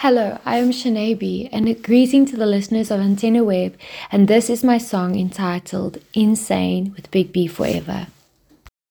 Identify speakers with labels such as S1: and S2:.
S1: Hello, I am Shanae B, and a greeting to the listeners of Antenna Web, and this is my song entitled Insane with Big B Forever.